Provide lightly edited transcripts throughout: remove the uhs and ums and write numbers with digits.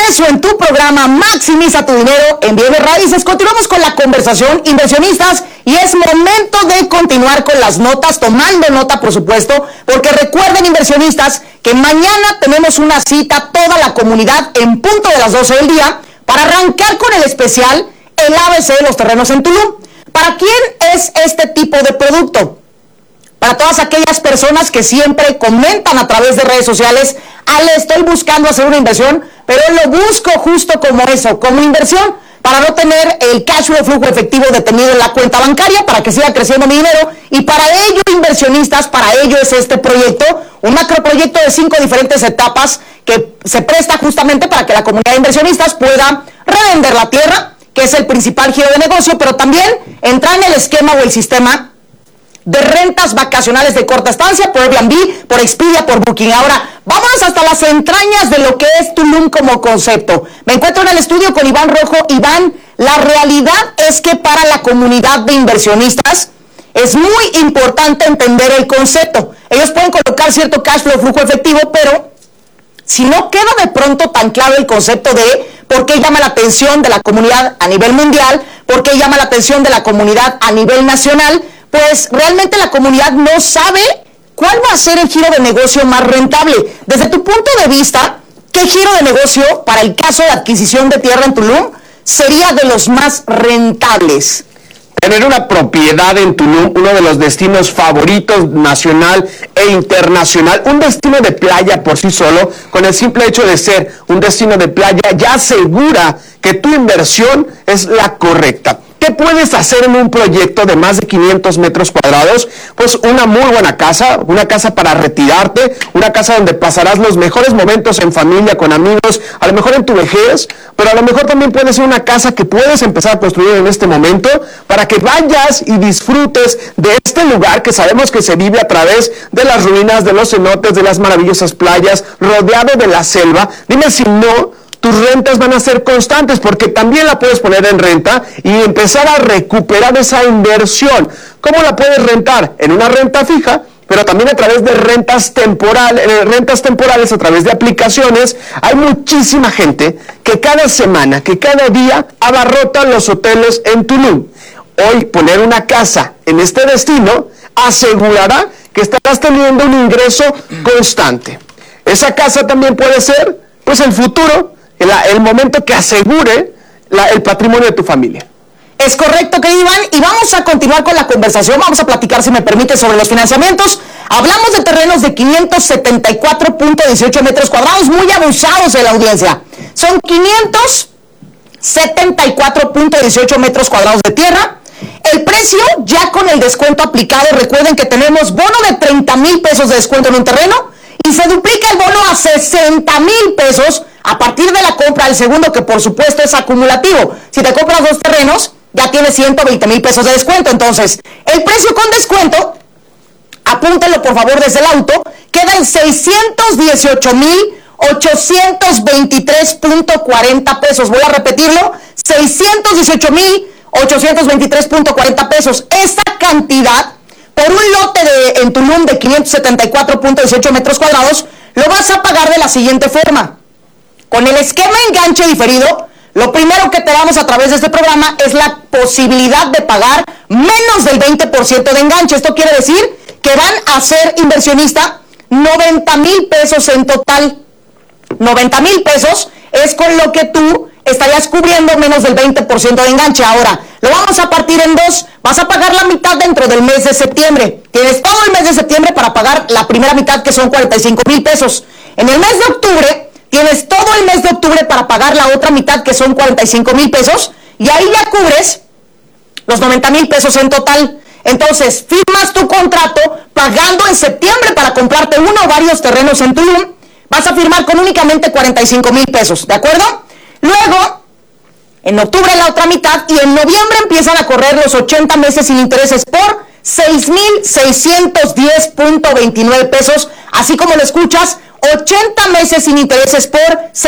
regreso en tu programa Maximiza tu Dinero en Bienes Raíces. Continuamos con la conversación, inversionistas, y es momento de continuar con las notas, tomando nota, por supuesto, porque recuerden, inversionistas, que mañana tenemos una cita, toda la comunidad, en punto de las 12 del día, para arrancar con el especial, el ABC de los terrenos en Tulum. ¿Para quién es este tipo de producto? Para todas aquellas personas que siempre comentan a través de redes sociales: Ale, estoy buscando hacer una inversión, pero lo busco justo como eso, como inversión, para no tener el cash flow, flujo efectivo detenido en la cuenta bancaria, para que siga creciendo mi dinero. Y para ello, inversionistas, para ello es este proyecto, un macroproyecto de 5 diferentes etapas que se presta justamente para que la comunidad de inversionistas pueda revender la tierra, que es el principal giro de negocio, pero también entrar en el esquema o el sistema de rentas vacacionales de corta estancia por Airbnb, por Expedia, por Booking. Ahora, vámonos hasta las entrañas de lo que es Tulum como concepto. Me encuentro en el estudio con Iván Rojo. Iván, la realidad es que para la comunidad de inversionistas es muy importante entender el concepto. Ellos pueden colocar cierto cash flow, flujo efectivo, pero si no queda de pronto tan claro el concepto de por qué llama la atención de la comunidad a nivel mundial, por qué llama la atención de la comunidad a nivel nacional, pues realmente la comunidad no sabe cuál va a ser el giro de negocio más rentable. Desde tu punto de vista, ¿qué giro de negocio para el caso de adquisición de tierra en Tulum sería de los más rentables? Tener una propiedad en Tulum, uno de los destinos favoritos nacional e internacional, un destino de playa por sí solo, con el simple hecho de ser un destino de playa, ya asegura que tu inversión es la correcta. ¿Qué puedes hacer en un proyecto de más de 500 metros cuadrados? Pues una muy buena casa, una casa para retirarte, una casa donde pasarás los mejores momentos en familia, con amigos, a lo mejor en tu vejez, pero a lo mejor también puede ser una casa que puedes empezar a construir en este momento para que vayas y disfrutes de este lugar que sabemos que se vive a través de las ruinas, de los cenotes, de las maravillosas playas, rodeado de la selva. Dime si no, tus rentas van a ser constantes, porque también la puedes poner en renta y empezar a recuperar esa inversión. ¿Cómo la puedes rentar? En una renta fija, pero también a través de rentas temporales, a través de aplicaciones. Hay muchísima gente que cada semana, que cada día abarrota los hoteles en Tulum. Hoy poner una casa en este destino asegurará que estarás teniendo un ingreso constante. Esa casa también puede ser, pues, el futuro, el momento que asegure el patrimonio de tu familia. Es correcto, querido Iván, y vamos a continuar con la conversación. Vamos a platicar, si me permite, sobre los financiamientos. Hablamos de terrenos de 574.18 metros cuadrados, muy abusados de la audiencia. Son 574.18 metros cuadrados de tierra. El precio, ya con el descuento aplicado, recuerden que tenemos bono de 30,000 pesos de descuento en un terreno, y se duplica el bono a 60,000 pesos a partir de la compra del segundo, que por supuesto es acumulativo. Si te compras 2 terrenos, ya tienes 120,000 pesos de descuento. Entonces, el precio con descuento, apúntenlo por favor desde el auto, queda en 618,823.40 pesos. Voy a repetirlo, 618,823.40 pesos. Esta cantidad, por un lote en Tulum de 574.18 metros cuadrados, lo vas a pagar de la siguiente forma. Con el esquema enganche diferido, lo primero que te damos a través de este programa es la posibilidad de pagar menos del 20% de enganche. Esto quiere decir que van a ser, inversionista, 90,000 pesos en total. 90,000 pesos es con lo que tú estarías cubriendo menos del 20% de enganche. Ahora, lo vamos a partir en 2. Vas a pagar la mitad dentro del mes de septiembre. Tienes todo el mes de septiembre para pagar la primera mitad, que son 45,000 pesos. En el mes de octubre, tienes todo el mes de octubre para pagar la otra mitad, que son 45,000 pesos, y ahí ya cubres los 90,000 pesos en total. Entonces, firmas tu contrato pagando en septiembre para comprarte uno o varios terrenos en Tulum. Vas a firmar con únicamente 45,000 pesos, ¿de acuerdo? Luego, en octubre la otra mitad, y en noviembre empiezan a correr los 80 meses sin intereses por 6,610.29 pesos, así como lo escuchas, 80 meses sin intereses por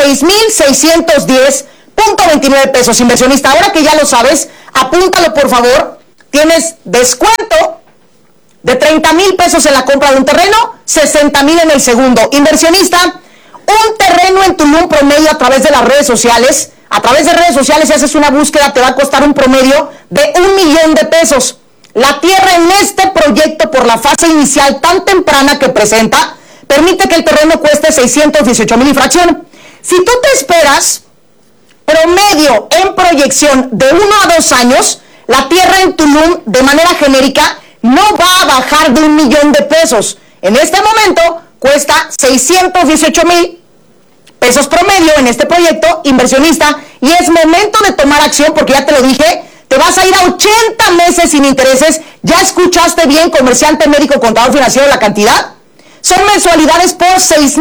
6,610.29 pesos, inversionista. Ahora que ya lo sabes, apúntalo por favor. Tienes descuento de 30,000 pesos en la compra de un terreno, 60,000 en el segundo. Inversionista, un terreno en Tulum promedio a través de las redes sociales. A través de redes sociales, si haces una búsqueda, te va a costar un promedio de 1 millón de pesos. La tierra en este proyecto, por la fase inicial tan temprana que presenta, permite que el terreno cueste 618,000 y fracción. Si tú te esperas promedio en proyección de 1 a 2 años, la tierra en Tulum, de manera genérica, no va a bajar de 1 millón de pesos. En este momento cuesta 618,000 pesos promedio en este proyecto, inversionista, y es momento de tomar acción porque ya te lo dije, te vas a ir a 80 meses sin intereses. ¿Ya escuchaste bien, comerciante, médico, contador financiero, la cantidad? Son mensualidades por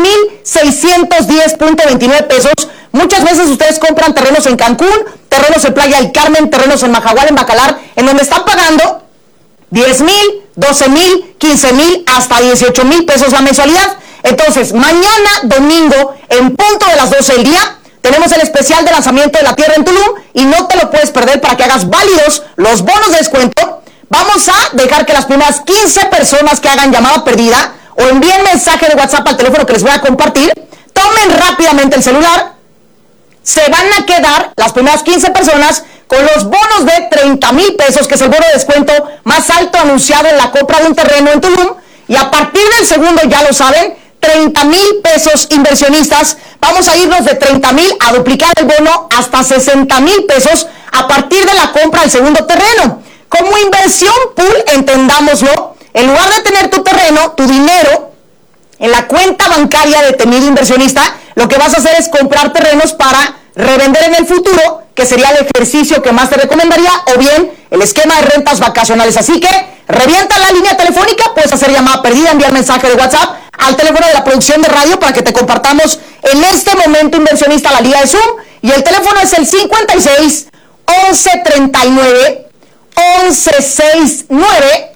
6,610.29 pesos. Muchas veces ustedes compran terrenos en Cancún, terrenos en Playa del Carmen, terrenos en Majahual, en Bacalar, en donde están pagando 10,000, 12,000, 15,000, hasta 18,000 pesos la mensualidad. Entonces, mañana domingo, en punto de las 12 del día, tenemos el especial de lanzamiento de la tierra en Tulum y no te lo puedes perder para que hagas válidos los bonos de descuento. Vamos a dejar que las primeras 15 personas que hagan llamada perdida o envíen mensaje de WhatsApp al teléfono que les voy a compartir, tomen rápidamente el celular. Se van a quedar las primeras 15 personas con los bonos de 30,000 pesos, que es el bono de descuento más alto anunciado en la compra de un terreno en Tulum. Y a partir del segundo, ya lo saben, 30,000 pesos, inversionistas. Vamos a irnos de 30,000 a duplicar el bono hasta 60,000 pesos a partir de la compra del segundo terreno. Como inversión pool, entendámoslo, en lugar de tener tu terreno, tu dinero en la cuenta bancaria de Temido Inversionista, lo que vas a hacer es comprar terrenos para revender en el futuro, que sería el ejercicio que más te recomendaría, o bien el esquema de rentas vacacionales. Así que revienta la línea telefónica, puedes hacer llamada perdida, enviar mensaje de WhatsApp al teléfono de la producción de radio para que te compartamos en este momento, inversionista, la liga de Zoom. Y el teléfono es el 56 11 39 11 69,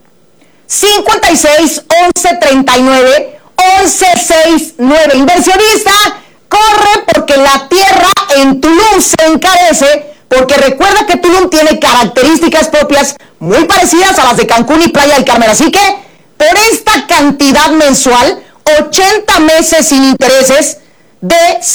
56 11 39 11 69. Inversionista, corre, porque la tierra en Tulum se encarece, porque recuerda que Tulum tiene características propias muy parecidas a las de Cancún y Playa del Carmen. Así que por esta cantidad mensual, 80 meses sin intereses de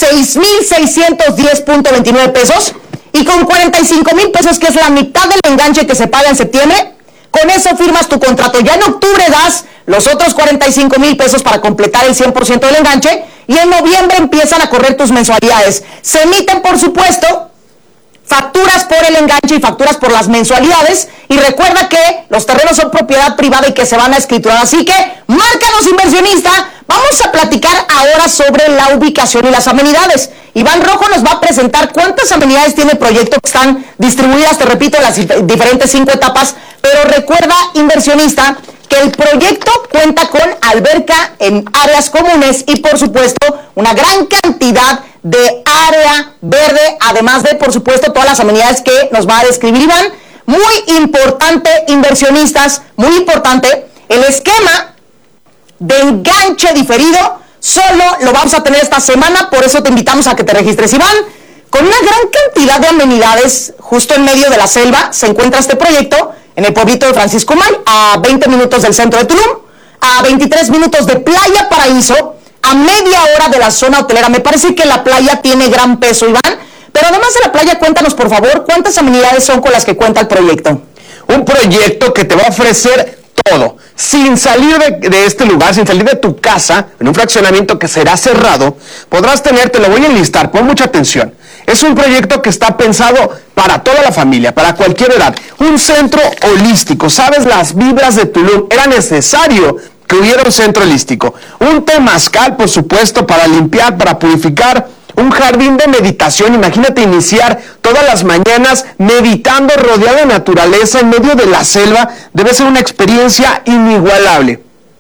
6,610.29 pesos y con 45,000 pesos, que es la mitad del enganche que se paga en septiembre, con eso firmas tu contrato. Ya en octubre das los otros 45,000 pesos para completar el 100% del enganche, y en noviembre empiezan a correr tus mensualidades. Se emiten, por supuesto, facturas por el enganche y facturas por las mensualidades, y recuerda que los terrenos son propiedad privada y que se van a escriturar. Así que márcanos, inversionista. Vamos a platicar ahora sobre la ubicación y las amenidades. Iván Rojo nos va a presentar cuántas amenidades tiene el proyecto, que están distribuidas, te repito, en las diferentes 5 etapas. Pero recuerda, inversionista, que el proyecto cuenta con alberca en áreas comunes y, por supuesto, una gran cantidad de área verde, además de, por supuesto, todas las amenidades que nos va a describir Iván. Muy importante, inversionistas, muy importante, el esquema de enganche diferido solo lo vamos a tener esta semana, por eso te invitamos a que te registres, Iván. Con una gran cantidad de amenidades, justo en medio de la selva, se encuentra este proyecto, en el pueblito de Francisco May, a 20 minutos del centro de Tulum, a 23 minutos de Playa Paraíso, a media hora de la zona hotelera. Me parece que la playa tiene gran peso, Iván, pero además de la playa, cuéntanos, por favor, ¿cuántas amenidades son con las que cuenta el proyecto? Un proyecto que te va a ofrecer todo, sin salir de este lugar, sin salir de tu casa, en un fraccionamiento que será cerrado, podrás tener, te lo voy a enlistar, pon mucha atención. Es un proyecto que está pensado para toda la familia, para cualquier edad. Un centro holístico. ¿Sabes? Las vibras de Tulum. Era necesario que hubiera un centro holístico. Un temazcal, por supuesto, para limpiar, para purificar. Un jardín de meditación. Imagínate iniciar todas las mañanas meditando, rodeado de naturaleza, en medio de la selva. Debe ser una experiencia inigualable.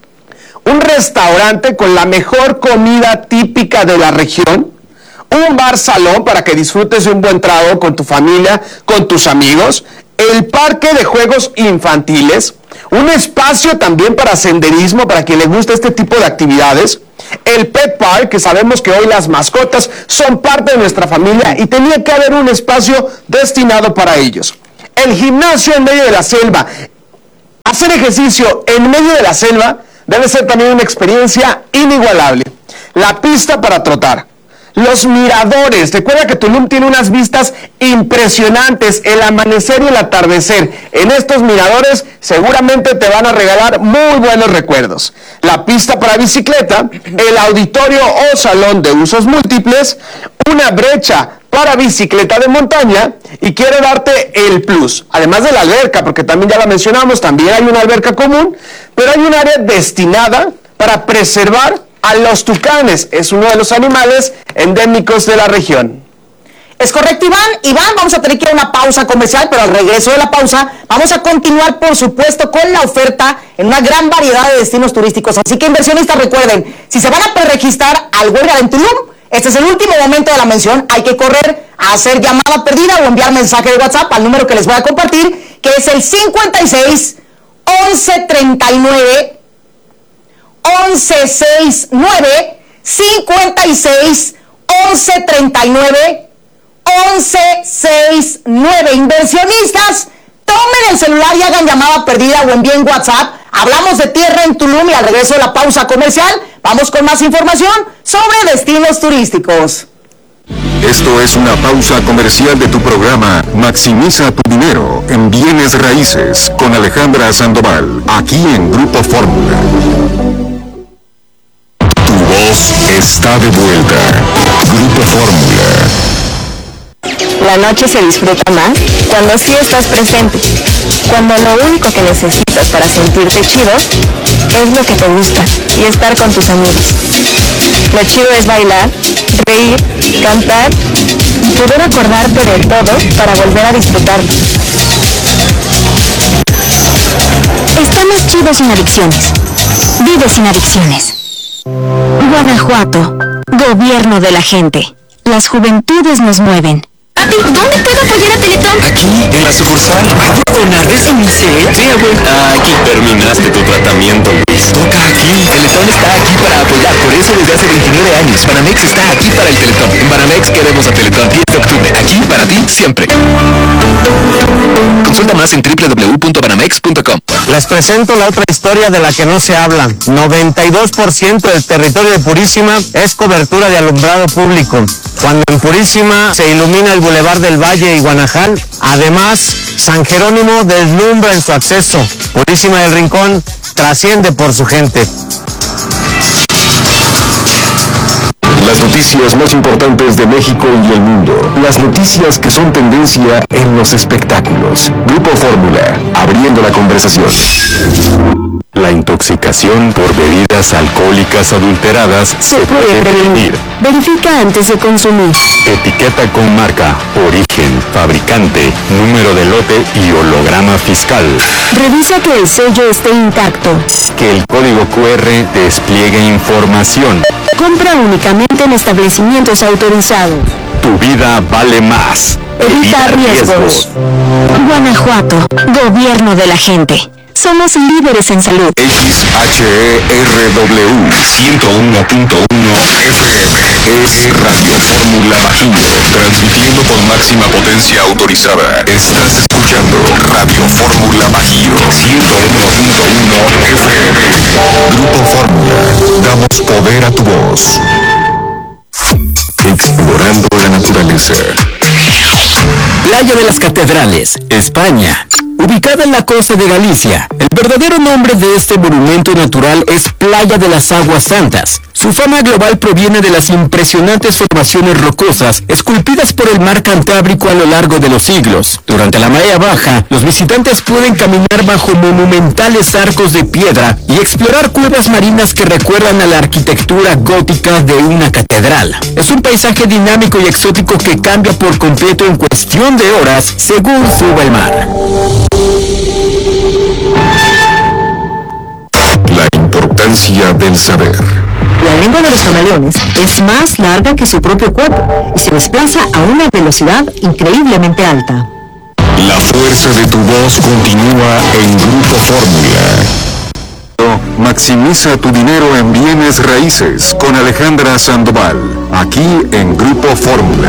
Un restaurante con la mejor comida típica de la región. Un bar-salón para que disfrutes de un buen trago con tu familia, con tus amigos. El parque de juegos infantiles. Un espacio también para senderismo, para quien le gusta este tipo de actividades. El Pet Park, que sabemos que hoy las mascotas son parte de nuestra familia y tenía que haber un espacio destinado para ellos. El gimnasio en medio de la selva. Hacer ejercicio en medio de la selva debe ser también una experiencia inigualable. La pista para trotar. los miradores. Recuerda que Tulum tiene unas vistas impresionantes, el amanecer y el atardecer. En estos miradores seguramente te van a regalar muy buenos recuerdos. La pista para bicicleta, el auditorio o salón de usos múltiples, una brecha para bicicleta de montaña, y quiero darte el plus, además de la alberca, porque también ya la mencionamos, también hay una alberca común, pero hay un área destinada para preservar a los tucanes. Es uno de los animales endémicos de la región. Es correcto, Iván, vamos a tener que ir a una pausa comercial, pero al regreso de la pausa vamos a continuar, por supuesto, con la oferta en una gran variedad de destinos turísticos. Así que, inversionistas, recuerden, si se van a preregistrar al Huelga en Tulum, este es el último momento de la mención. Hay que correr a hacer llamada perdida o enviar mensaje de WhatsApp al número que les voy a compartir, que es el 56 11 39 11 69, 56 11 39 11 69. Inversionistas, tomen el celular y hagan llamada perdida o envíen WhatsApp. Hablamos de tierra en Tulum y al regreso de la pausa comercial vamos con más información sobre destinos turísticos. Esto es una pausa comercial de tu programa Maximiza tu dinero en bienes raíces con Alejandra Sandoval, aquí en Grupo Fórmula. Tu voz está de vuelta. Grupo Fórmula. La noche se disfruta más cuando sí estás presente, cuando lo único que necesitas para sentirte chido es lo que te gusta y estar con tus amigos. Lo chido es bailar, reír, cantar, poder acordarte de todo para volver a disfrutarlo. Estamos chidos sin adicciones. Vive sin adicciones. Guanajuato, gobierno de la gente. Las juventudes nos mueven. Papi, ¿dónde puedo apoyar a Teletón? Aquí, en la sucursal. ¿Donares en mi set? Sí, abuela. Aquí terminaste tu tratamiento, Luis. Toca aquí. Teletón está aquí para apoyar, por eso desde hace 29 años. Banamex está aquí para el Teletón. En Banamex queremos a Teletón. 10 de octubre, aquí para ti, siempre. Consulta más en www.banamex.com. Les presento la otra historia de la que no se habla. 92% del territorio de Purísima es cobertura de alumbrado público. Cuando en Purísima se ilumina el Boulevard del Valle y Guanajal, además San Jerónimo deslumbra en su acceso. Purísima del Rincón trasciende por su gente. Las noticias más importantes de México y el mundo. Las noticias que son tendencia en los espectáculos. Grupo Fórmula, abriendo la conversación. La intoxicación por bebidas alcohólicas adulteradas se puede prevenir. Verifica antes de consumir. Etiqueta con marca, origen, fabricante, número de lote y holograma fiscal. Revisa que el sello esté intacto. Que el código QR despliegue información. Compra únicamente en establecimientos autorizados. Tu vida vale más. Evita riesgos. Guanajuato, gobierno de la gente. Somos líderes en salud. XHERW 101.1 FM es Radio Fórmula Bajío, transmitiendo con máxima potencia autorizada. Estás escuchando Radio Fórmula Bajío 101.1 FM. Grupo Fórmula, damos poder a tu voz. Explorando la naturaleza. Playa de las Catedrales, España. Ubicada en la costa de Galicia, el verdadero nombre de este monumento natural es Playa de las Aguas Santas. Su fama global proviene de las impresionantes formaciones rocosas esculpidas por el mar Cantábrico a lo largo de los siglos. Durante la marea baja, los visitantes pueden caminar bajo monumentales arcos de piedra y explorar cuevas marinas que recuerdan a la arquitectura gótica de una catedral. Es un paisaje dinámico y exótico que cambia por completo en cuestión de horas según suba el mar. La importancia del saber. La lengua de los camaleones es más larga que su propio cuerpo y se desplaza a una velocidad increíblemente alta. La fuerza de tu voz continúa en Grupo Fórmula. Maximiza tu dinero en bienes raíces con Alejandra Sandoval, aquí en Grupo Fórmula.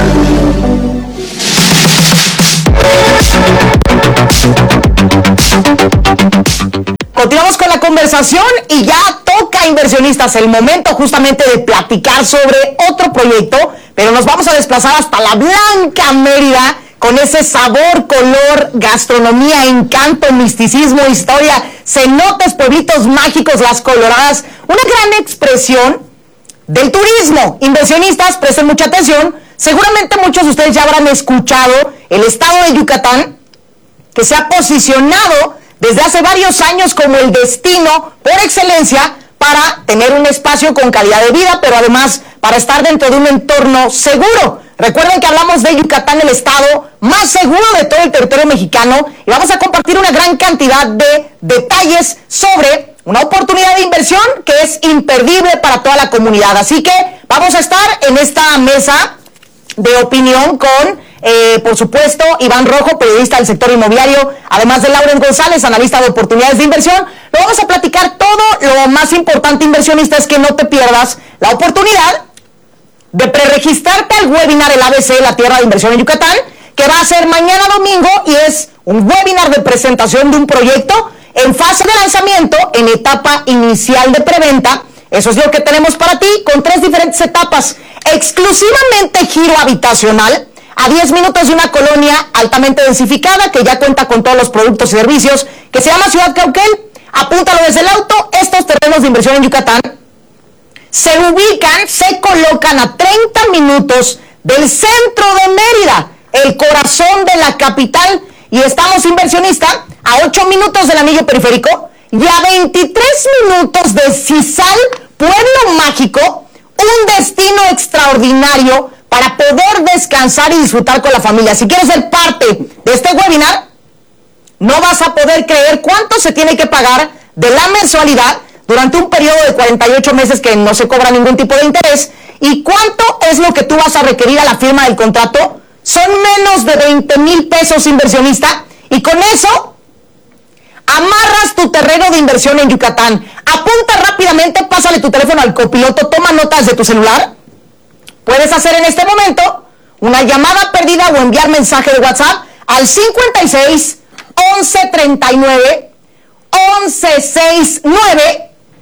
Continuamos con la conversación y ya toca inversionistas, el momento justamente de platicar sobre otro proyecto, pero nos vamos a desplazar hasta la Blanca Mérida con ese sabor, color, gastronomía, encanto, misticismo, historia, cenotes, pueblitos mágicos, las coloradas, una gran expresión del turismo. Inversionistas, presten mucha atención, seguramente muchos de ustedes ya habrán escuchado el estado de Yucatán, que se ha posicionado desde hace varios años como el destino por excelencia para tener un espacio con calidad de vida, pero además para estar dentro de un entorno seguro. Recuerden que hablamos de Yucatán, el estado más seguro de todo el territorio mexicano, y vamos a compartir una gran cantidad de detalles sobre una oportunidad de inversión que es imperdible para toda la comunidad. Así que vamos a estar en esta mesa de opinión con, por supuesto, Iván Rojo, periodista del sector inmobiliario, además de Lauren González, analista de oportunidades de inversión. Lo vamos a platicar todo. Lo más importante, inversionista, es que no te pierdas la oportunidad de preregistrarte al webinar El ABC, la Tierra de Inversión en Yucatán, que va a ser mañana domingo, y es un webinar de presentación de un proyecto en fase de lanzamiento, en etapa inicial de preventa. Eso es lo que tenemos para ti, con 3 diferentes etapas. Exclusivamente giro habitacional, a 10 minutos de una colonia altamente densificada, que ya cuenta con todos los productos y servicios, que se llama Ciudad Cauquel. Apúntalo desde el auto. Estos terrenos de inversión en Yucatán se ubican, se colocan a 30 minutos del centro de Mérida, el corazón de la capital, y estamos, inversionista, a 8 minutos del anillo periférico y a 23 minutos de Cisal, pueblo mágico, un destino extraordinario para poder descansar y disfrutar con la familia. Si quieres ser parte de este webinar, no vas a poder creer cuánto se tiene que pagar de la mensualidad durante un periodo de 48 meses que no se cobra ningún tipo de interés, y cuánto es lo que tú vas a requerir a la firma del contrato. Son menos de 20,000 pesos, inversionista, y con eso amarras tu terreno de inversión en Yucatán. Apunta rápidamente, pásale tu teléfono al copiloto, toma notas de tu celular. Puedes hacer en este momento una llamada perdida o enviar mensaje de WhatsApp al 56 11 39 11 69,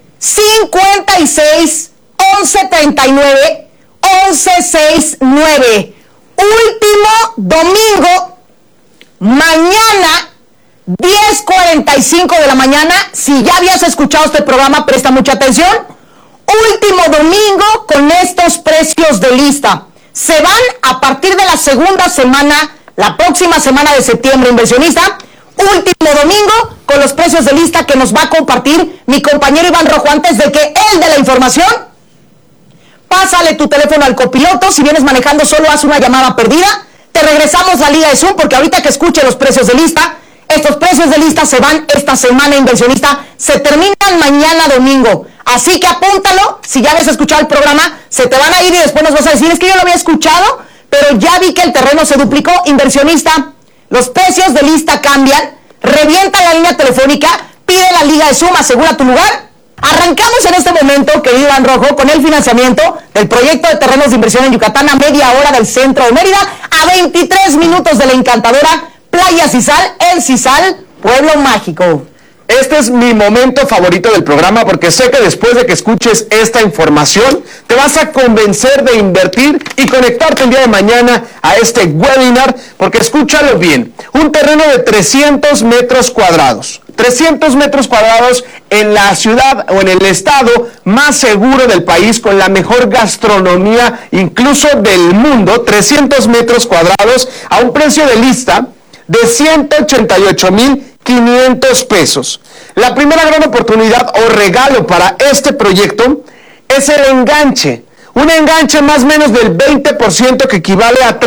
56 11 39 11 69. Último domingo, mañana 10:45 de la mañana. Si ya habías escuchado este programa, presta mucha atención. Último domingo con estos precios de lista. Se van a partir de la segunda semana, la próxima semana de septiembre, inversionista. Último domingo con los precios de lista que nos va a compartir mi compañero Iván Rojo. Antes de que él dé la información, pásale tu teléfono al copiloto. Si vienes manejando, solo haz una llamada perdida. Te regresamos la liga de Zoom, porque ahorita que escuche los precios de lista, estos precios de lista se van esta semana, inversionista. Se terminan mañana domingo. Así que apúntalo. Si ya habías escuchado el programa, se te van a ir y después nos vas a decir: es que yo lo había escuchado, pero ya vi que el terreno se duplicó. Inversionista, los precios de lista cambian. Revienta la línea telefónica, pide la liga de Zoom, asegura tu lugar. Arrancamos en este momento, querido Iván Rojo, con el financiamiento del proyecto de terrenos de inversión en Yucatán, a media hora del centro de Mérida, a 23 minutos de la encantadora Playa Cisal, el Cisal, pueblo mágico. Este es mi momento favorito del programa, porque sé que después de que escuches esta información te vas a convencer de invertir y conectarte el día de mañana a este webinar, porque escúchalo bien: un terreno de 300 metros cuadrados. 300 metros cuadrados en la ciudad o en el estado más seguro del país, con la mejor gastronomía incluso del mundo. 300 metros cuadrados a un precio de lista de 188,500 pesos. La primera gran oportunidad o regalo para este proyecto es el enganche. Un enganche más o menos del 20%, que equivale a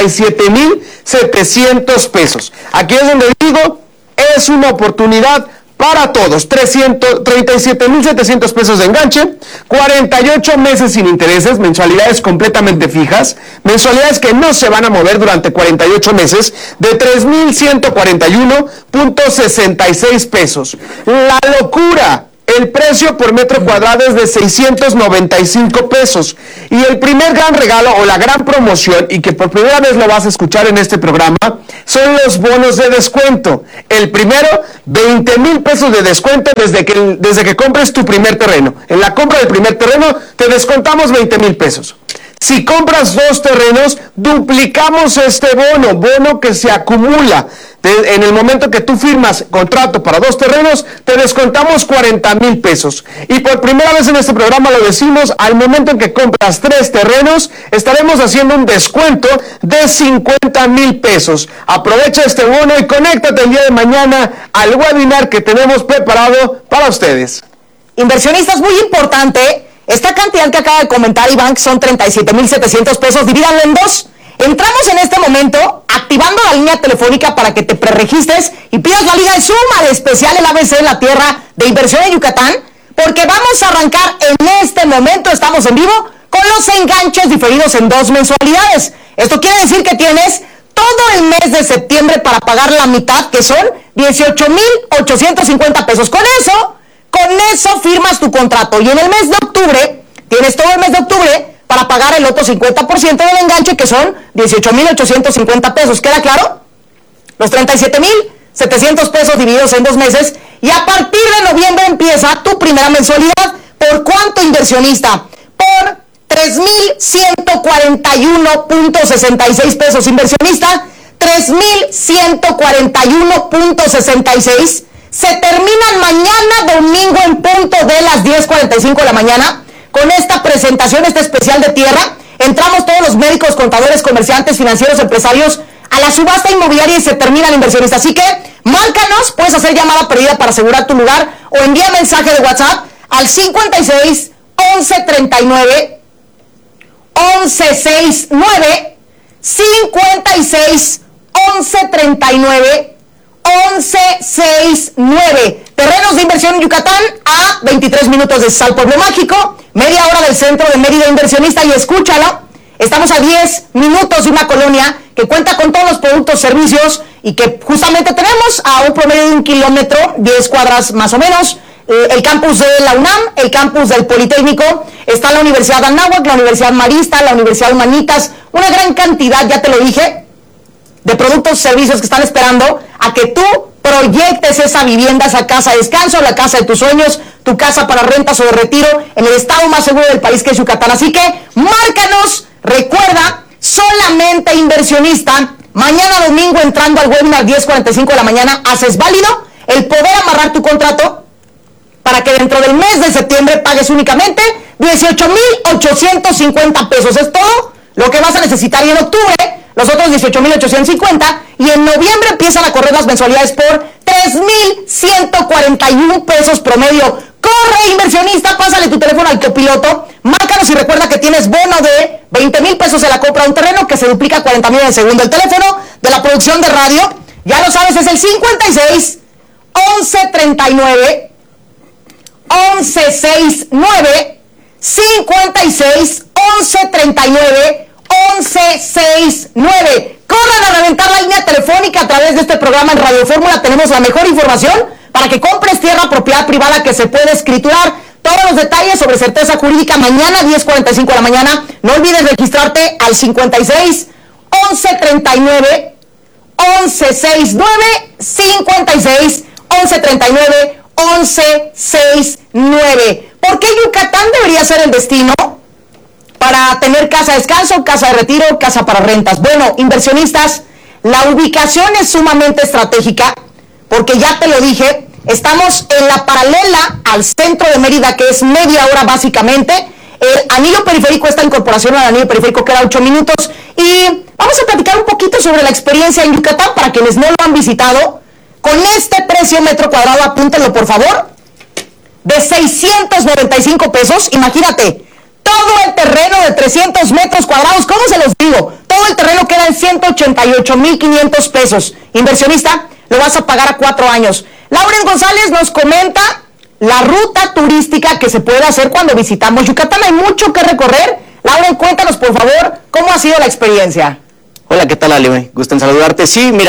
37,700 pesos. Aquí es donde digo, es una oportunidad para todos. 37,700 pesos de enganche, 48 meses sin intereses, mensualidades completamente fijas, mensualidades que no se van a mover durante 48 meses, de 3,141.66 pesos. La locura El precio por metro cuadrado es de 695 pesos. Y el primer gran regalo o la gran promoción, y que por primera vez lo vas a escuchar en este programa, son los bonos de descuento. El primero, 20,000 pesos de descuento desde que compres tu primer terreno. En la compra del primer terreno te descontamos 20,000 pesos. Si compras 2 terrenos, duplicamos este bono que se acumula. En el momento que tú firmas contrato para 2 terrenos, te descontamos 40,000 pesos. Y por primera vez en este programa lo decimos, al momento en que compras 3 terrenos, estaremos haciendo un descuento de 50,000 pesos. Aprovecha este bono y conéctate el día de mañana al webinar que tenemos preparado para ustedes. Inversionistas, muy importante, esta cantidad que acaba de comentar Iván, que son 37,700 pesos, divídanlo en 2. Entramos en este momento activando la línea telefónica para que te preregistres y pidas la liga de Zoom al especial el ABC en la tierra de inversión en Yucatán, porque vamos a arrancar en este momento, estamos en vivo, con los enganches diferidos en 2 mensualidades. Esto quiere decir que tienes todo el mes de septiembre para pagar la mitad, que son 18,850 pesos. Con eso firmas tu contrato. Y en el mes de octubre, tienes todo el mes de octubre para pagar el otro 50% del enganche, que son 18,850 pesos. ¿Queda claro? Los 37,700 pesos divididos en 2 meses. Y a partir de noviembre empieza tu primera mensualidad. ¿Por cuánto, inversionista? Por 3,141.66 pesos, inversionista. 3,141.66. Se terminan mañana domingo en punto de las 10:45 de la mañana. Con esta presentación, este especial de tierra, entramos todos los médicos, contadores, comerciantes, financieros, empresarios a la subasta inmobiliaria y se termina la inversionista. Así que, márcanos, puedes hacer llamada perdida para asegurar tu lugar o envía mensaje de WhatsApp al 56 11 39 11 69 56 11 39 11 69. Terrenos de inversión en Yucatán a 23 minutos de Sal Pueblo Mágico, media hora del centro de Mérida, inversionista, y escúchalo, estamos a 10 minutos de una colonia que cuenta con todos los productos, servicios, y que justamente tenemos a un promedio de 1 kilómetro, 10 cuadras más o menos, el campus de la UNAM, el campus del Politécnico, está la Universidad Anáhuac, la Universidad Marista, la Universidad Humanitas, una gran cantidad, ya te lo dije, de productos, servicios que están esperando a que tú proyectes esa vivienda, esa casa de descanso, la casa de tus sueños, tu casa para rentas o de retiro en el estado más seguro del país, que es Yucatán. Así que márcanos, recuerda, solamente inversionista, mañana domingo entrando al webinar 10:45 de la mañana, haces válido el poder amarrar tu contrato para que dentro del mes de septiembre pagues únicamente 18,850 pesos. Es todo lo que vas a necesitar, y en octubre los otros 18,850, y en noviembre empiezan a correr las mensualidades por 3,141 pesos promedio. Corre, inversionista, pásale tu teléfono al copiloto, márcanos y recuerda que tienes bono de 20,000 pesos en la compra de un terreno, que se duplica 40,000 en el segundo. El teléfono de la producción de radio, ya lo sabes, es el 56 11 39 11 69 56 11 39 11 69. Corran a reventar la línea telefónica a través de este programa en Radio Fórmula. Tenemos la mejor información para que compres tierra, propiedad privada que se puede escriturar. Todos los detalles sobre certeza jurídica mañana 10:45 de la mañana. No olvides registrarte al 56 11 39 11 69 56 11 39 11 69. ¿Por qué Yucatán debería ser el destino para tener casa de descanso, casa de retiro, casa para rentas? Bueno, inversionistas, la ubicación es sumamente estratégica, porque ya te lo dije, estamos en la paralela al centro de Mérida, que es media hora básicamente. El anillo periférico, esta incorporación al anillo periférico queda 8 minutos, y vamos a platicar un poquito sobre la experiencia en Yucatán para quienes no lo han visitado. Con este precio metro cuadrado, apúntenlo por favor, de 695 pesos, imagínate, todo el terreno de 300 metros cuadrados, ¿cómo se los digo? Todo el terreno queda en 188,500 pesos. Inversionista, lo vas a pagar a 4 años. Lauren González nos comenta la ruta turística que se puede hacer cuando visitamos Yucatán. Hay mucho que recorrer. Lauren, cuéntanos por favor, ¿cómo ha sido la experiencia? Hola, ¿qué tal, Ale? Gusto en saludarte. Sí, mira,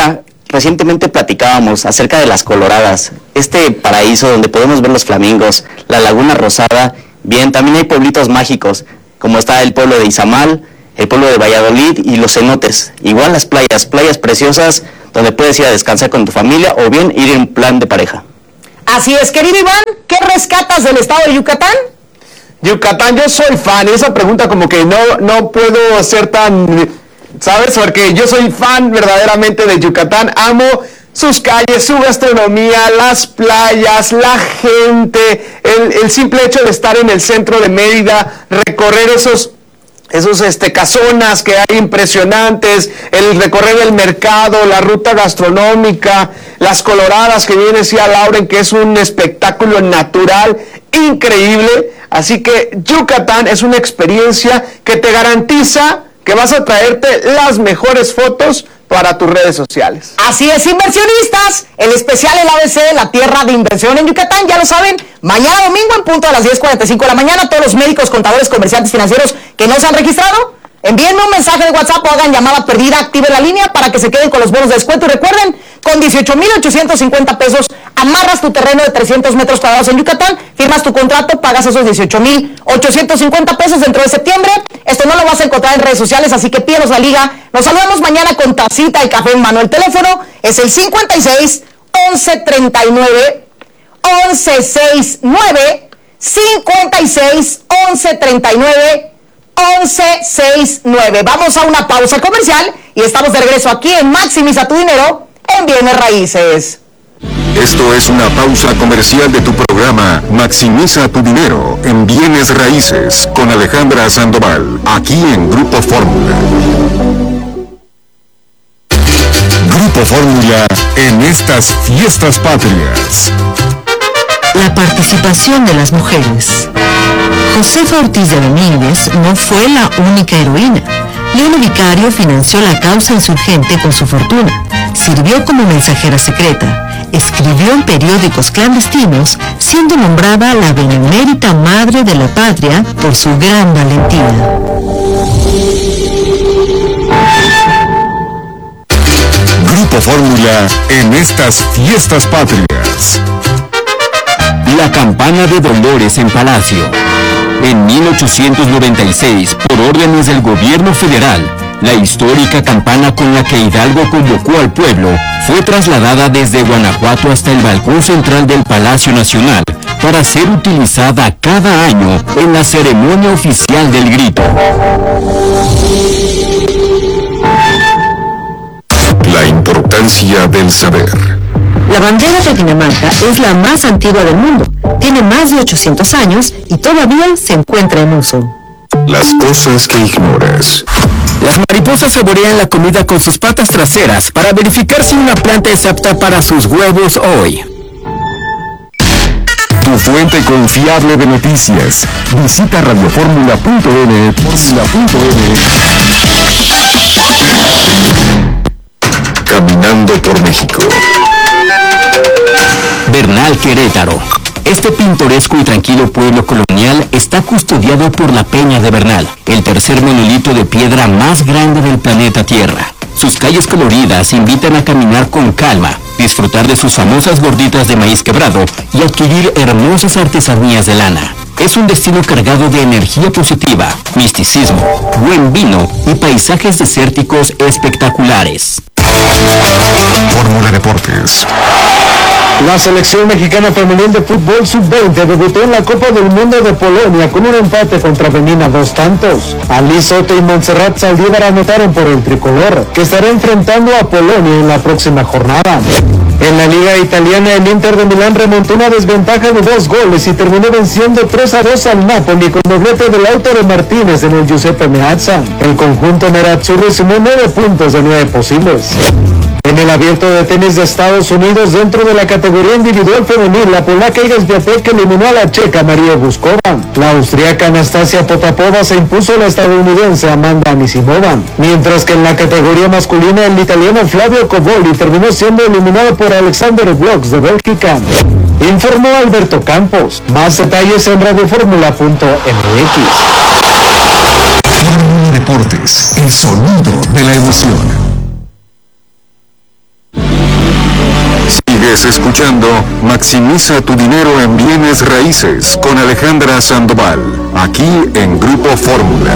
recientemente platicábamos acerca de las Coloradas, este paraíso donde podemos ver los flamingos, la Laguna Rosada. Bien, también hay pueblitos mágicos, como está el pueblo de Izamal, el pueblo de Valladolid y los cenotes. Igual las playas preciosas donde puedes ir a descansar con tu familia o bien ir en plan de pareja. Así es, querido Iván, ¿qué rescatas del estado de Yucatán? Yucatán, yo soy fan, y esa pregunta como que no puedo ser tan, ¿sabes? Porque yo soy fan verdaderamente de Yucatán, amo sus calles, su gastronomía, las playas, la gente, el simple hecho de estar en el centro de Mérida, recorrer esos casonas que hay impresionantes, el recorrer el mercado, la ruta gastronómica, las Coloradas que viene a Lauren, que es un espectáculo natural increíble. Así que Yucatán es una experiencia que te garantiza que vas a traerte las mejores fotos para tus redes sociales. Así es, inversionistas, el especial El ABC, la tierra de inversión en Yucatán, ya lo saben, mañana domingo en punto a las 10:45 de la mañana, todos los médicos, contadores, comerciantes financieros que no se han registrado, envíenme un mensaje de WhatsApp o hagan llamada perdida, activen la línea para que se queden con los bonos de descuento. Y recuerden, con 18,850 pesos amarras tu terreno de 300 metros cuadrados en Yucatán, firmas tu contrato, pagas esos 18,850 pesos dentro de septiembre. Esto no lo vas a encontrar en redes sociales, así que pídenos la liga. Nos saludamos mañana con tacita y café en mano. El teléfono es el 56 11 39 11 69 56 11 39 1169. Vamos a una pausa comercial y estamos de regreso aquí en Maximiza tu Dinero en Bienes Raíces. Esto es una pausa comercial de tu programa Maximiza tu Dinero en Bienes Raíces con Alejandra Sandoval, aquí en Grupo Fórmula. Grupo Fórmula en estas fiestas patrias. La participación de las mujeres. Josefa Ortiz de Domínguez no fue la única heroína. Leona Vicario financió la causa insurgente con su fortuna, sirvió como mensajera secreta, escribió en periódicos clandestinos, siendo nombrada la benemérita madre de la patria por su gran valentía. Grupo Fórmula en estas fiestas patrias. La campana de Dolores en Palacio. En 1896, por órdenes del gobierno federal, la histórica campana con la que Hidalgo convocó al pueblo fue trasladada desde Guanajuato hasta el balcón central del Palacio Nacional para ser utilizada cada año en la ceremonia oficial del grito. La importancia del saber. La bandera de Dinamarca es la más antigua del mundo. Tiene más de 800 años y todavía se encuentra en uso. Las cosas que ignoras. Las mariposas saborean la comida con sus patas traseras para verificar si una planta es apta para sus huevos hoy. Tu fuente confiable de noticias. Visita radioformula.n. Caminando por México. Bernal, Querétaro. Este pintoresco y tranquilo pueblo colonial está custodiado por la Peña de Bernal, el tercer monolito de piedra más grande del planeta Tierra. Sus calles coloridas invitan a caminar con calma, disfrutar de sus famosas gorditas de maíz quebrado y adquirir hermosas artesanías de lana. Es un destino cargado de energía positiva, misticismo, buen vino y paisajes desérticos espectaculares. Fórmula Deportes. La selección mexicana femenil de fútbol sub-20 debutó en la Copa del Mundo de Polonia con un empate contra Benín a 2-2. Ali Soto y Montserrat Saldívar anotaron por el tricolor, que estará enfrentando a Polonia en la próxima jornada. En la Liga Italiana, el Inter de Milán remontó una desventaja de 2 goles y terminó venciendo 3-2 al Napoli con doblete de Lautaro Martínez en el Giuseppe Meazza. El conjunto nerazzurro sumó 9 puntos de 9 posibles. En el abierto de tenis de Estados Unidos, dentro de la categoría individual femenil, la polaca Iga Swiatek eliminó a la checa María Buskova. La austríaca Anastasia Potapova se impuso a la estadounidense Amanda Anisimova. Mientras que en la categoría masculina, el italiano Flavio Coboli terminó siendo eliminado por Alexander Bloks de Bélgica. Informó Alberto Campos. Más detalles en radioformula.mx. Fórmula Deportes, el sonido de la emoción. Sigues escuchando Maximiza tu dinero en bienes raíces con Alejandra Sandoval, aquí en Grupo Fórmula.